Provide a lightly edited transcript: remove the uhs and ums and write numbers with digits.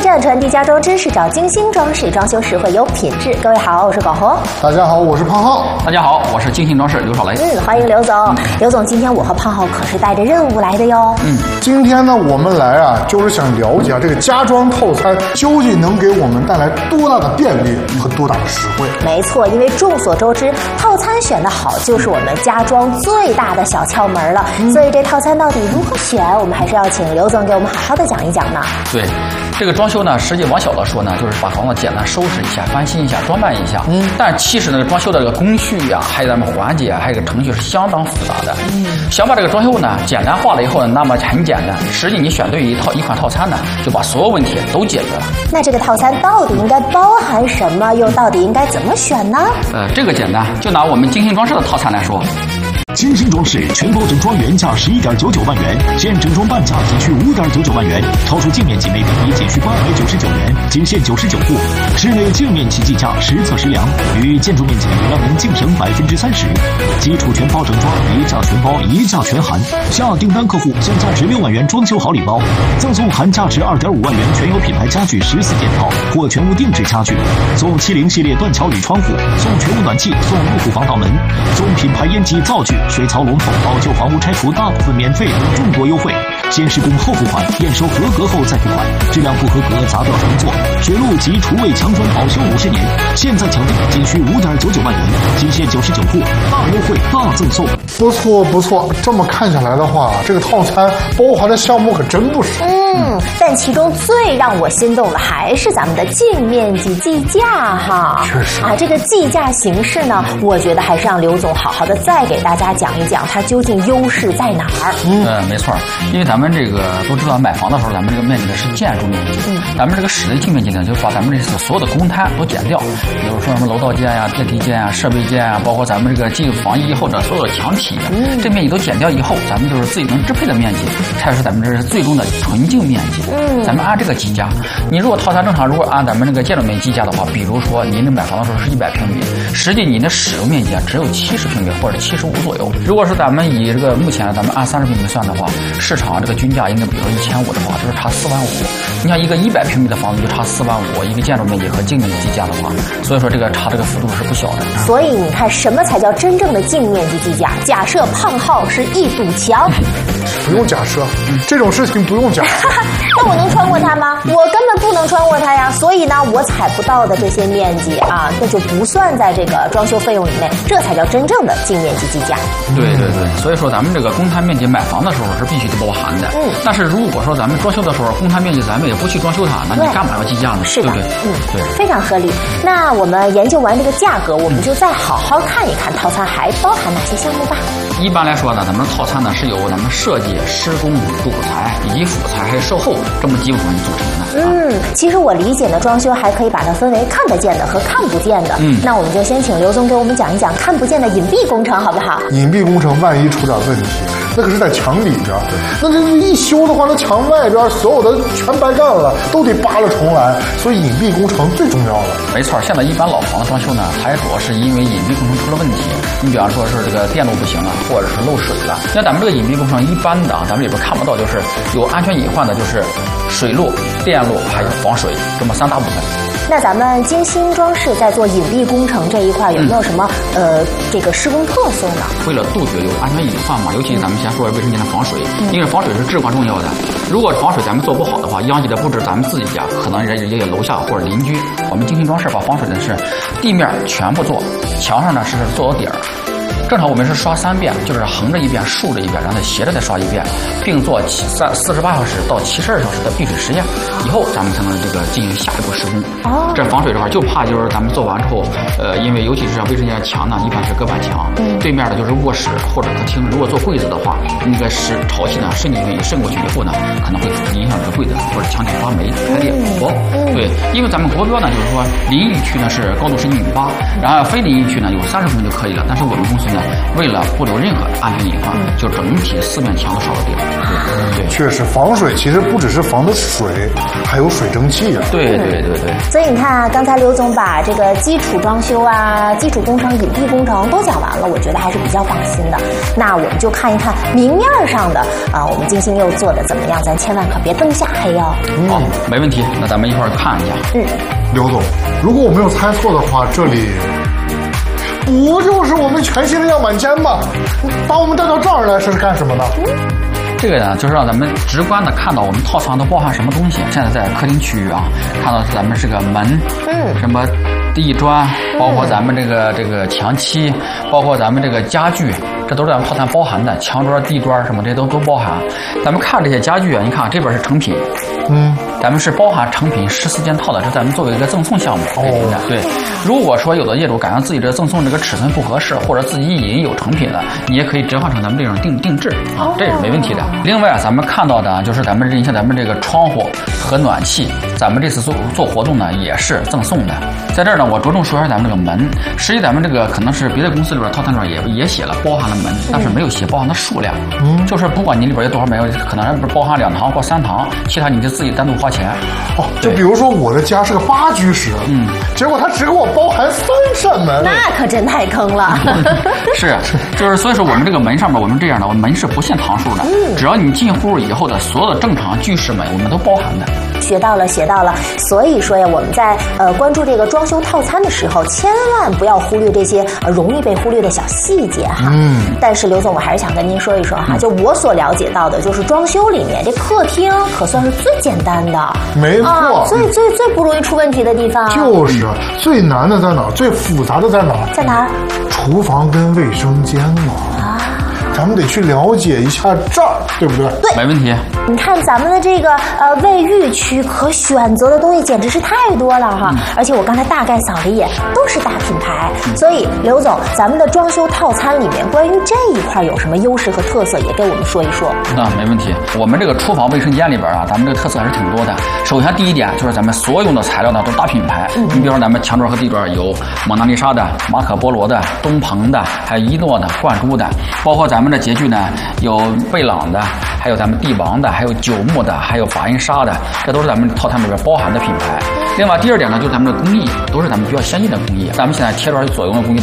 站传递家装知识，找精心装饰，装修实惠有品质。各位好，我是广红。 大家好，我是胖浩。 大家好，我是精心装饰刘少雷。 欢迎刘总。刘总，今天我和胖浩可是带着任务来的哟。 今天呢，我们来啊，就是想了解这个家装套餐究竟能给我们带来多大的便利和多大的实惠。 没错，因为众所周知，套餐选得好就是我们家装最大的小窍门了。所以这套餐到底如何选，我们还是要请刘总给我们好好的讲一讲呢。 对，这个装修呢，实际往小了说呢，就是把房子简单收拾一下、翻新一下、装扮一下。但其实那个装修的这个工序啊，还有咱们环节啊，还有这个程序是相当复杂的。想把这个装修呢简单化了以后呢，那么很简单。实际你选对一款套餐呢，就把所有问题都解决了。 那这个套餐到底应该包含什么？又到底应该怎么选呢？ 这个简单，就拿我们精心装饰的套餐来说。 精心装饰全包整装原价11.99万元，现整装半价仅需5.99万元，超出净面积每平米仅需899元，仅限99户。室内净面积计价实测实量，与建筑面积让您净省30%。基础全包整装，一价全包，一价全含。下订单客户享价值6万元装修好礼包，赠送含价值2.5万元全有品牌家具14件套或全屋定制家具，送70系列断桥铝窗户，送全屋暖气，送入户防盗门，送品牌烟机灶具、水槽龙头，老旧房屋拆除大部分免费等众多优惠。先施工后付款，验收合格后再付款，质量不合格砸掉重做。水路及厨卫墙砖保修50年，现在抢订仅需5.99万元，仅限99户，大优惠大赠送。 不错不错，这么看下来的话，这个套餐包含的项目可真不少。 但其中最让我心动的还是咱们的净面积计价哈。 确实这个计价形式呢，我觉得还是让刘总好好的再给大家讲一讲，它究竟优势在哪儿。 没错，因为咱们这个都知道，买房的时候咱们这个面积呢是建筑面积，咱们这个室内净面积呢，就把咱们这所有的公摊都减掉，比如说什么楼道间呀、电梯间呀、设备间呀，包括咱们这个进房以后的所有的墙体，这面积都减掉以后，咱们就是自己能支配的面积，才是咱们这是最终的纯净面积。咱们按这个计价。你如果套餐正常，如果按咱们这个建筑面积计价的话，比如说您这买房的时候是100平米，实际您的使用面积只有70平米或者75左右。如果是咱们以这个目前咱们按30平米算的话，市场这个均价应该比如说1500的话，就是差4万5。你像一个100平米的房子就差4万5，一个建筑面积和净面积计价的话，所以说这个差这个幅度是不小的。 所以你看，什么才叫真正的净面积计价？假设胖浩是一堵墙， 不用假设，这种事情不用假设。 那我能穿过它吗？我根本不能穿过它呀。所以呢，我采不到的这些面积啊，那就不算在这个装修费用里面，这才叫真正的净面积计价。 对，所以说咱们这个公摊面积买房的时候是必须得包含的。但是如果说咱们装修的时候公摊面积咱们也不去装修它，那你干嘛要计价呢？ 是的， 对不对？ 非常合理。那我们研究完这个价格，我们就再好好看一看套餐还包含哪些项目吧。 一般来说呢，咱们的套餐呢是由咱们设计、施工、主材以及辅材还有售后这么几部分组成的。 其实我理解呢，装修还可以把它分为看得见的和看不见的。那我们就先请刘总给我们讲一讲看不见的隐蔽工程，好不好？ 隐蔽工程万一出点问题，那可是在墙里边，那这一修的话，那墙外边所有的全白干了，都得扒了重来。所以隐蔽工程最重要了。 没错，现在一般老房子装修呢，它也主要是因为隐蔽工程出了问题。你比方说是这个电路不行了，或者是漏水了。像咱们这个隐蔽工程一般的咱们里边看不到，就是有安全隐患的，就是水路、电路还有防水这么3大部分。 那咱们精心装饰在做隐蔽工程这一块有没有什么这个施工特色呢？ 为了杜绝有安全隐患嘛，尤其咱们先说卫生间的防水，因为防水是至关重要的。如果防水咱们做不好的话，央企的不止咱们自己家，可能也有楼下或者邻居。我们精心装饰把防水的是地面全部做，墙上呢是做到底儿。正常我们是刷3遍，就是横着一遍、竖着一遍，然后再斜着再刷一遍，并做48小时到72小时的闭水实验，以后咱们才能这个进行下一步施工。这防水的话，就怕就是咱们做完之后，因为尤其是卫生间墙呢，一般是隔板墙，对面的就是卧室或者客厅。如果做柜子的话，那个潮气呢渗过去以后呢，可能会影响这个柜子或者墙体发霉、开裂、腐蚀。对，因为咱们国标呢，就是说淋浴区呢是高度是1.8米，然后非淋浴区呢有30公分就可以了，但是我们公司西呢，为了不留任何安全隐患，就整体4面墙都烧了地了。对， 确实，防水其实不只是防的水，还有水蒸气啊。 对。 所以你看啊，刚才刘总把这个基础装修啊、基础工程、隐蔽工程都讲完了，我觉得还是比较放心的。那我们就看一看明面上的啊，我们金星又做的怎么样？咱千万可别灯下黑哦。 好，没问题。那咱们一块儿看一下。 刘总，如果我没有猜错的话，这里不就是我们全新的样板间吗？把我们带到这儿来是干什么呢？ 这个呢，就是让咱们直观的看到我们套房都包含什么东西。现在在客厅区域啊，看到咱们这个门，什么地砖，包括咱们这个墙漆，包括咱们这个家具，这都是咱们套餐包含的。墙砖、地砖什么这都包含。咱们看这些家具啊，你看这边是成品，咱们是包含成品14件套的，这咱们作为一个赠送项目给您的。对，如果说有的业主感觉自己这赠送这个尺寸不合适，或者自己已经有成品了，你也可以折换成咱们这种定制啊，这也是没问题的。另外咱们看到的就是咱们像咱们这个窗户和暖气，咱们这次做活动呢也是赠送的。在这儿呢，我着重说一下咱们这个门。实际咱们这个可能是别的公司里边套餐里边也写了包含了门，但是没有写包含的数量。就是不管你里边有多少门，可能包含2堂或3堂，其他你就自己单独花钱。 就比如说我的家是个8居室，结果他只给我包含3扇门， 那可真太坑了。 就是所以说我们这个门上面我们这样的，我们门是不限堂数的，只要你进户以后的所有的正常居室门，我们都包含的。 学到了。所以说呀，我们在关注这个装修套餐的时候，千万不要忽略这些容易被忽略的小细节哈。但是刘总，我还是想跟您说一说哈，就我所了解到的，就是装修里面这客厅可算是最简单的， 没错， 最不容易出问题的地方。 就是最难的在哪儿？最复杂的在哪儿？ 在哪儿？ 厨房跟卫生间嘛。咱们得去了解一下这儿，对不对？ 对， 没问题。 你看咱们的这个卫浴区可选择的东西简直是太多了哈，而且我刚才大概扫了一眼，都是大品牌。所以刘总，咱们的装修套餐里面关于这一块有什么优势和特色，也给我们说一说。 没问题。我们这个厨房卫生间里边啊，咱们这个特色还是挺多的。首先第一点就是咱们所用的材料呢都是大品牌，你比如说咱们墙砖和地砖有蒙娜丽莎的、马可波罗的、东鹏的，还有一诺的、冠珠的，包括咱们的洁具呢有贝朗的，还有咱们帝王的，还有九牧的，还有法印纱的，这都是咱们套餐里边包含的品牌。另外第二点呢，就是咱们的工艺都是咱们比较先进的工艺，咱们现在贴砖所用的工艺